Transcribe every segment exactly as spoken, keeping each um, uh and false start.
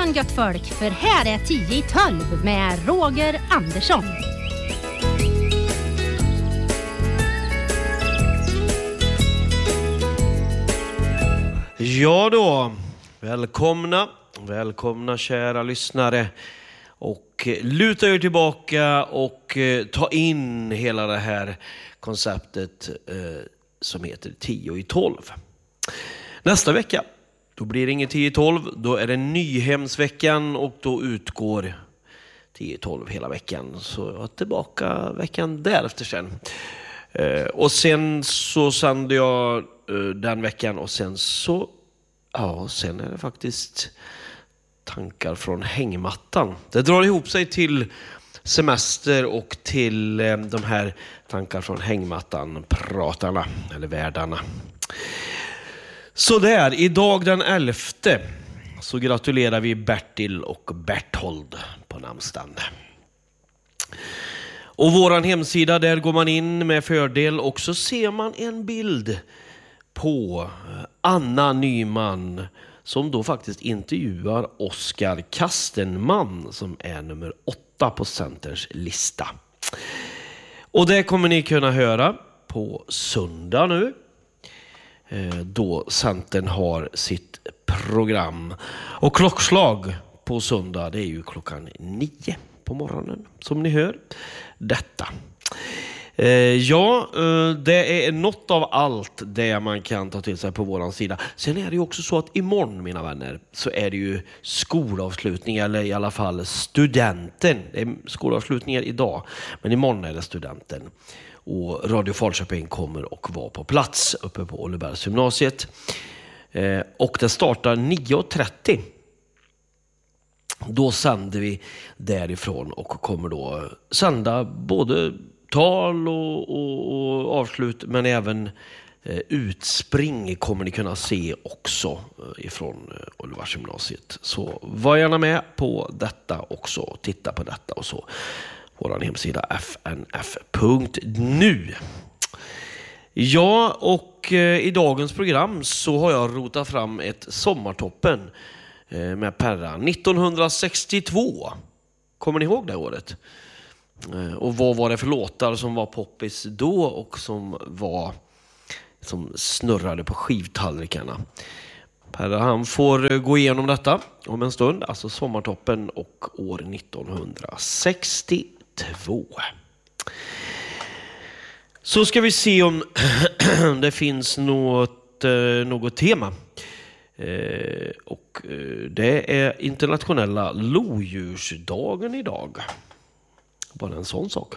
morgon gött folk, för här är tio i tolv med Roger Andersson. Ja då, välkomna, välkomna kära lyssnare. Och luta er tillbaka och eh, ta in hela det här konceptet eh, som heter tio i tolv. Nästa vecka, då blir det ingen tio i tolv, då är det Nyhemsveckan och då utgår tio i tolv hela veckan. Så jag är tillbaka veckan därefter sen. Eh, och sen så sände jag eh, den veckan och sen så, ja, sen är det faktiskt tankar från hängmattan. Det drar ihop sig till semester och till eh, de här tankar från hängmattan pratarna eller värdarna. Så där, idag den elfte så gratulerar vi Bertil och Berthold på namnsdagen. Och våran hemsida, där går man in med fördel och så ser man en bild på Anna Nyman som då faktiskt intervjuar Oskar Kastenman som är nummer åtta på Centerns lista. Och det kommer ni kunna höra på söndag nu, då Centern har sitt program. Och klockslag på söndag, det är ju klockan nio på morgonen som ni hör detta. Eh, ja, eh, det är något av allt det man kan ta till sig på våran sida. Sen är det ju också så att imorgon, mina vänner, så är det ju skolavslutning, eller i alla fall studenten. Det är skolavslutningar idag, men imorgon är det studenten. Och Radio Falköping kommer och vara på plats uppe på Ollebergs gymnasiet. Eh, och det startar nio och trettio. Då sänder vi därifrån och kommer då sända både tal och, och, och avslut, men även eh, utspring kommer ni kunna se också eh, ifrån eh, Ollebergs gymnasiet. Så var gärna med på detta också, titta på detta och så. Vår hemsida f n f punkt n u. Ja, och eh, i dagens program så har jag rotat fram ett sommartoppen eh, med Perra nittonhundrasextiotvå. Kommer ni ihåg det året? Eh, och vad var det för låtar som var poppis då och som var som snurrade på skivtallrikarna? Perra, han får gå igenom detta om en stund, alltså sommartoppen och år nittonhundrasextiotvå. Så ska vi se om det finns något, något tema. Eh, och det är internationella lodjursdagen idag. Bara en sån sak.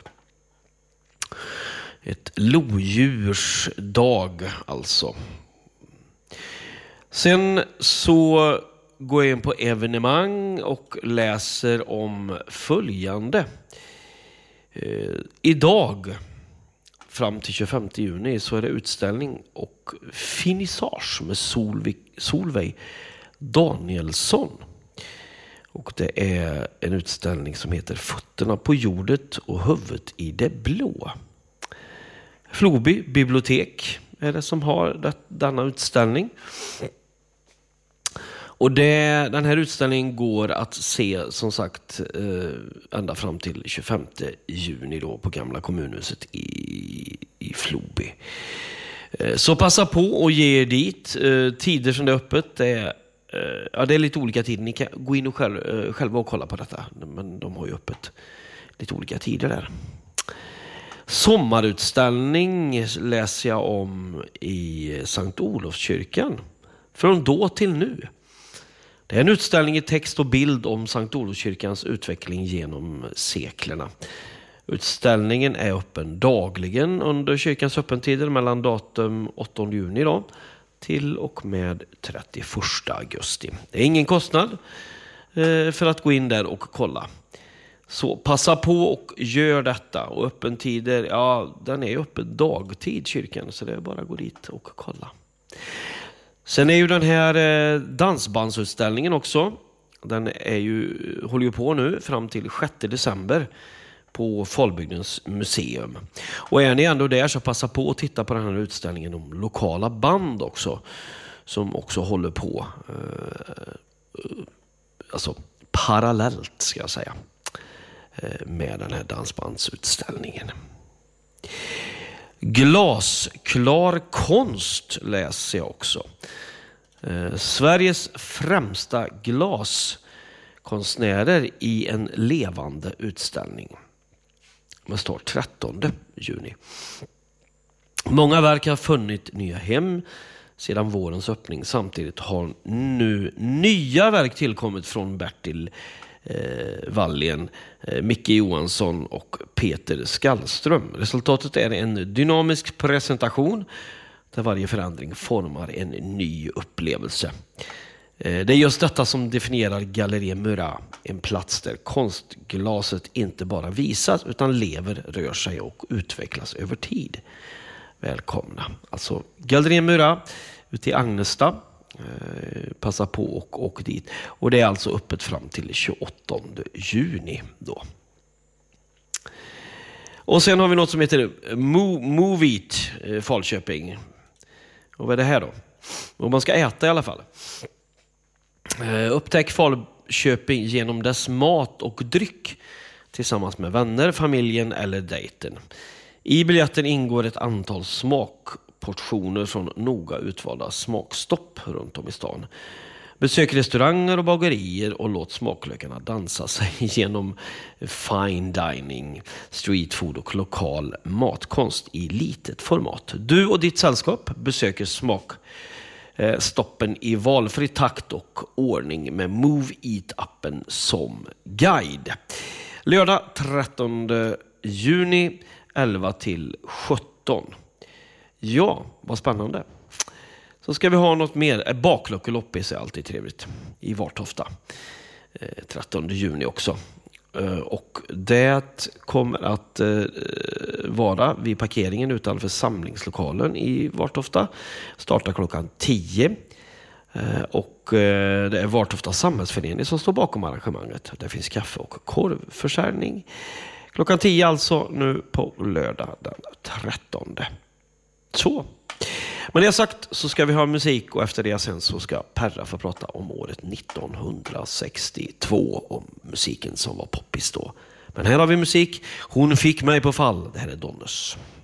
Ett lodjursdag alltså. Sen så går jag in på evenemang och läser om följande. Eh, idag fram till tjugofemte juni så är det utställning och finissage med Solveig, Solveig Danielsson. Och det är en utställning som heter Fötterna på jordet och huvudet i det blå. Floby bibliotek är det som har det, denna utställning. Och det, den här utställningen går att se som sagt eh, ända fram till tjugofemte juni då på Gamla kommunhuset i, i Floby. Eh, så passa på och ge er dit. Eh, tider som det är öppet, det är, eh, ja, det är lite olika tider. Ni kan gå in och själv, eh, själva och kolla på detta. Men de har ju öppet lite olika tider där. Sommarutställning läser jag om i Sankt Olofskyrkan. Från då till nu. Det är en utställning i text och bild om Sankt Olofskyrkans utveckling genom seklerna. Utställningen är öppen dagligen under kyrkans öppentider mellan datum åttonde juni då, till och med trettioförsta augusti. Det är ingen kostnad eh, för att gå in där och kolla. Så passa på och gör detta. Och öppentider, ja, den är öppen dagtid kyrkan, så det är bara att gå dit och kolla. Sen är ju den här eh, dansbandsutställningen också. Den är ju, håller ju på nu fram till sjätte december på Falbygdens museum. Och är ni ändå där så passa på att titta på den här utställningen om lokala band också. Som också håller på. Eh, alltså parallellt ska jag säga, med den här dansbandsutställningen. Glasklar konst läser jag också. Eh, Sveriges främsta glaskonstnärer i en levande utställning. Det står trettonde juni. Många verk har funnit nya hem sedan vårens öppning. Samtidigt har nu nya verk tillkommit från Bertil eh, Wallén, eh, Micke Johansson och Peter Skallström. Resultatet är en dynamisk presentation där varje förändring formar en ny upplevelse. Eh, det är just detta som definierar Galleria Murat, en plats där konstglaset inte bara visas utan lever, rör sig och utvecklas över tid. Välkomna. Alltså Galleria Murat ute i Agnesta. Eh, passa på och åk dit. Och det är alltså öppet fram till tjugoåttonde juni då. Och sen har vi något som heter Mo- Move It eh, Falköping. Och vad är det här då? Och man ska äta i alla fall. Eh, upptäck Falköping genom dess mat och dryck tillsammans med vänner, familjen eller dejten. I biljetten ingår ett antal smakportioner från noga utvalda smakstopp runt om i stan. Besök restauranger och bagerier och låt smaklökarna dansa sig genom fine dining, street food och lokal matkonst i litet format. Du och ditt sällskap besöker smakstoppen i valfri takt och ordning med Move It-appen som guide. Lördag trettonde juni elva till sjutton. Ja, vad spännande. Så ska vi ha något mer. Bakluckeloppis är alltid trevligt i Vartofta. trettonde juni också. Och det kommer att vara vid parkeringen utanför samlingslokalen i Vartofta. Startar klockan tio. Och det är Vartofta samhällsförening som står bakom arrangemanget. Det finns kaffe och korvförsäljning. Klockan tio alltså nu på lördag den trettonde. Så. Men det sagt så ska vi ha musik och efter det sen så ska Perra få prata om året nittonhundrasextiotvå, om musiken som var poppis då. Men här har vi musik. Hon fick mig på fall. Det här är Donners.